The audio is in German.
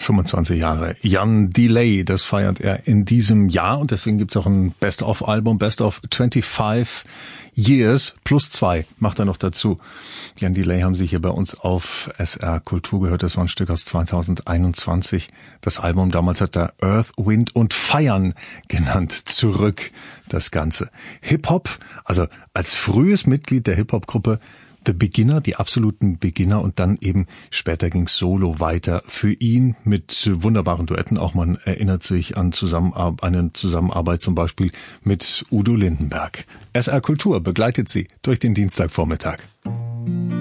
25 Jahre. Jan Delay, das feiert er in diesem Jahr und deswegen gibt's auch ein Best-of-Album, Best-of 25 Years plus 2 macht er noch dazu. Jan Delay haben Sie hier bei uns auf SR Kultur gehört, das war ein Stück aus 2021. Das Album damals hat er Earth, Wind und Feiern genannt. Zurück das Ganze. Hip-Hop, also als frühes Mitglied der Hip-Hop-Gruppe The Beginner, die absoluten Beginner, und dann eben später ging's solo weiter für ihn mit wunderbaren Duetten. Auch man erinnert sich an eine Zusammenarbeit zum Beispiel mit Udo Lindenberg. SR Kultur begleitet Sie durch den Dienstagvormittag.